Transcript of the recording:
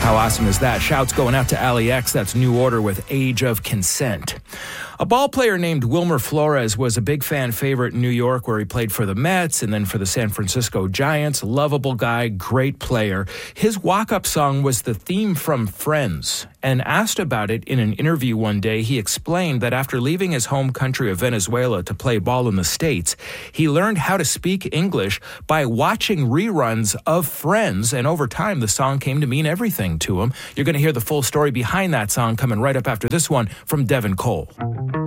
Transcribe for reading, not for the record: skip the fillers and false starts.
How awesome is that? Shouts going out to Ali X. That's New Order with Age of Consent. A ball player named Wilmer Flores was a big fan favorite in New York, where he played for the Mets and then for the San Francisco Giants. Lovable guy, great player. His walk-up song was the theme from Friends. And asked about it in an interview one day, he explained that after leaving his home country of Venezuela to play ball in the States, he learned how to speak English by watching reruns of Friends. And over time, the song came to mean everything to him. You're going to hear the full story behind that song coming right up after this one from Devin Cole.